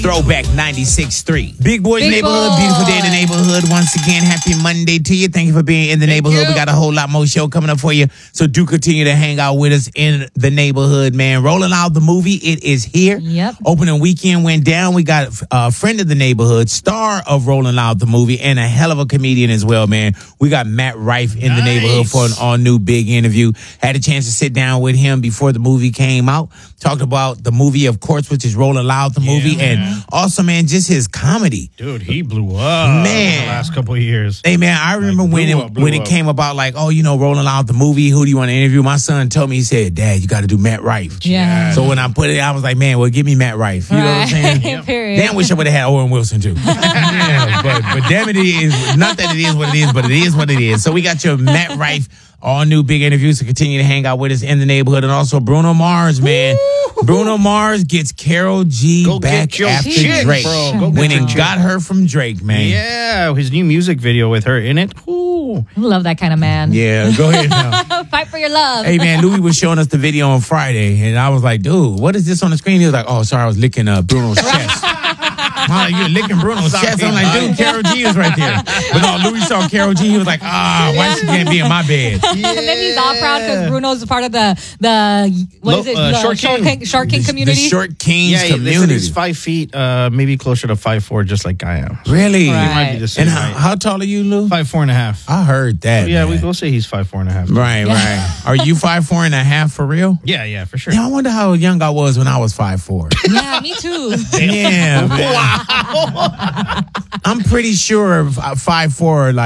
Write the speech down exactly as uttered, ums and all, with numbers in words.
Throwback ninety-six point three. Big Boys Big Neighborhood, Boy. beautiful day in the neighborhood. Once again, happy Monday to you. Thank you for being in the neighborhood. you. We got a whole lot more show coming up for you. So do continue to hang out with us in the neighborhood, man. Rolling Out the movie, it is here. Yep. Opening weekend went down. We got a friend of the neighborhood, star of Rolling Out the movie, and a hell of a comedian as well, man. We got Matt Rife in the Nice. neighborhood for an all new big interview. Had a chance to sit down with him before the movie came out. Talked about the movie, of course, which is Rolling Loud, the movie, man. and also, man, just his comedy. Dude, he blew up Man. in the last couple of years. Hey, man, I remember Like, when blew it up, blew when it up. came about, like, oh, you know, Rolling Loud, the movie, who do you want to interview? My son told me, he said, Dad, you got to do Matt Rife. Yeah. So when I put it, I was like, man, well, give me Matt Rife. You know what I'm saying? Right. Period. Damn, wish I would have had Owen Wilson too. yeah, but but damn it, it is not that it is what it is, but it is what it is. So we got your Matt Rife, all new big interviews to continue to hang out with us in the neighborhood, and also Bruno Mars, man. Bruno Mars gets Carol G Go back get your after chick, Drake, bro. Go get when your it chick. got her from Drake, man. Yeah, his new music video with her in it. Ooh. Love that kind of man. Yeah, go ahead now. Fight for your love. Hey man, Louis was showing us the video on Friday, and I was like, dude, what is this on the screen? He was like, oh, sorry, I was licking uh, Bruno's chest. I'm like, you're licking Bruno's chest. I'm like, dude, Carol G is right there. But no, Louis saw Carol G. He was like, ah, why she can't be in my bed? And then he's all proud because Bruno's a part of the the what is Lo- it? uh, the Short King. King, Short King The- community. The Short Kings Yeah, they said community. he's five feet, uh, maybe closer to five four, just like I am. Really? Right. He might be the same And how, height. how tall are you, Lou? Five four and a half. I heard that. yeah, we man. will say he's five four and a half. Right, right. Are you five four and a half for real? Yeah, yeah, for sure. Yeah, I wonder how young I was when I was five four. Yeah, me too. Yeah, man. I'm pretty sure five four, like.